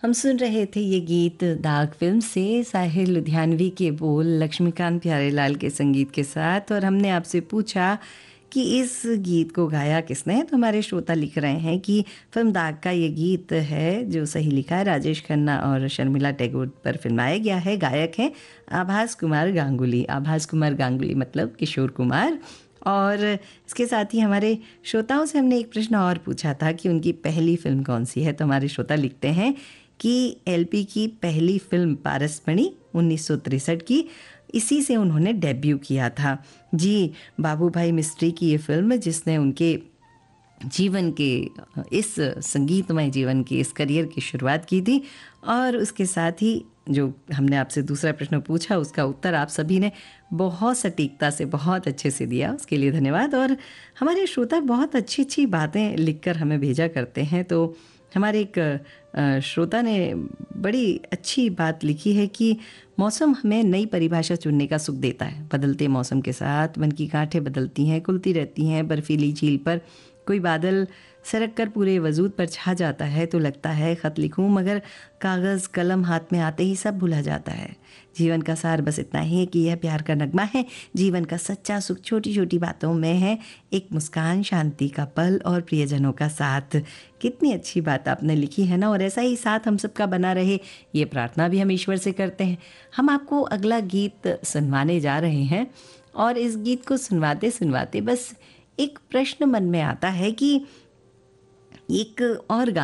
हम सुन रहे थे ये गीत दाग फिल्म से, साहिर लुधियानवी के बोल, लक्ष्मीकांत प्यारेलाल के संगीत के साथ। और हमने आपसे पूछा कि इस गीत को गाया किसने, तो हमारे श्रोता लिख रहे हैं कि फिल्म दाग का ये गीत है, जो सही लिखा है राजेश खन्ना और शर्मिला टैगोर पर फिल्माया गया है। गायक हैं आभास कुमार गांगुली। आभास कुमार गांगुली मतलब किशोर कुमार। और इसके साथ ही हमारे श्रोताओं से हमने एक प्रश्न और पूछा था कि उनकी पहली फिल्म कौन सी है। तो हमारे श्रोता लिखते हैं कि एलपी की पहली फिल्म पारसमणि 1963 की, इसी से उन्होंने डेब्यू किया था। जी, बाबू भाई मिस्त्री की ये फिल्म जिसने उनके जीवन के, इस संगीतमय जीवन के, इस करियर की शुरुआत की थी। और उसके साथ ही जो हमने आपसे दूसरा प्रश्न पूछा, उसका उत्तर आप सभी ने बहुत सटीकता से, बहुत अच्छे से दिया, उसके लिए धन्यवाद। और हमारे श्रोता बहुत अच्छी अच्छी बातें लिखकर हमें भेजा करते हैं। तो हमारे एक श्रोता ने बड़ी अच्छी बात लिखी है कि मौसम हमें नई परिभाषा चुनने का सुख देता है। बदलते मौसम के साथ मन की गांठें बदलती हैं, खुलती रहती हैं। बर्फीली झील पर कोई बादल सरक कर पूरे वजूद पर छा जाता है तो लगता है ख़त लिखूं, मगर कागज़ कलम हाथ में आते ही सब भुला जाता है। जीवन का सार बस इतना ही है कि यह प्यार का नगमा है। जीवन का सच्चा सुख छोटी छोटी बातों में है, एक मुस्कान, शांति का पल और प्रियजनों का साथ। कितनी अच्छी बात आपने लिखी है ना। और ऐसा ही साथ हम सबका बना रहे, ये प्रार्थना भी हम ईश्वर से करते हैं। हम आपको अगला गीत सुनवाने जा रहे हैं। और इस गीत को सुनवाते सुनवाते बस एक प्रश्न मन में आता है कि एक और